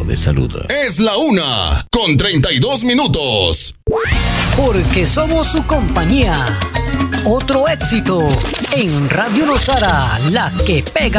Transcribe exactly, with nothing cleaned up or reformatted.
de salud. Es la una con treinta y dos minutos. Porque somos su compañía. Otro éxito en Radio Nosara, la que pega.